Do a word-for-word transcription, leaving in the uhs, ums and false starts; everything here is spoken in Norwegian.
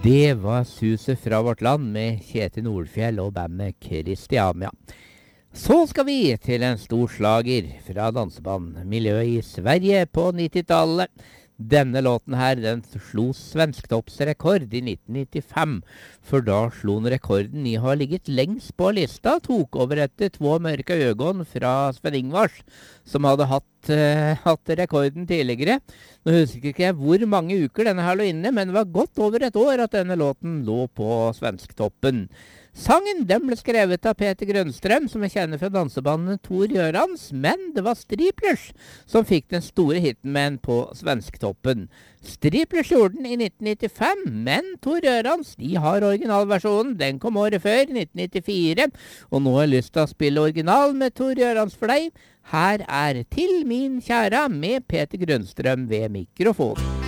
Det var suset fra vårt land med Kjetil Nordfjell og bandet Christiania. Så skal vi til en stor slager fra dansebandmiljøet i Sverige på nittitallet. Denne låten her, den slo svensktoppsrekord i nitten nittifem, for da slo den rekorden i å ha ligget lengst på lista, tok over etter Två mørka ögon fra Sven Ingvars, som hadde hatt, uh, hatt rekorden tidligere. Nå husker ikke jeg hvor mange uker denne her lå inne, men det var godt over et år at denne låten lå på svensktoppen. Sangen den ble skrevet av Peter Grønstrøm, som jeg kjenner fra dansebandet Tor Gjørans, men det var Striplers som fikk den store hiten med den på svensktoppen. Striplers gjorde den i nitten nittifem, men Tor Gjørans, de har originalversjonen. Den kom året før, nitten nittifire, og nå har jeg lyst til å spille original med Tor Gjørans for deg. Her er Til min kjære med Peter Grønstrøm ved mikrofon.